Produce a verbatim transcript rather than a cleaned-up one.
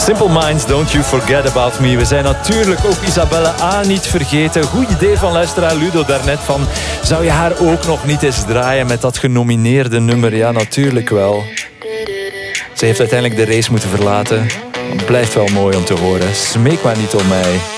Simple Minds, Don't You Forget About Me. We zijn natuurlijk ook Isabelle A. niet vergeten. Goed idee van luisteraar Ludo daarnet van... zou je haar ook nog niet eens draaien met dat genomineerde nummer? Ja, natuurlijk wel. Ze heeft uiteindelijk de race moeten verlaten. Het blijft wel mooi om te horen. Smeek maar niet om mij.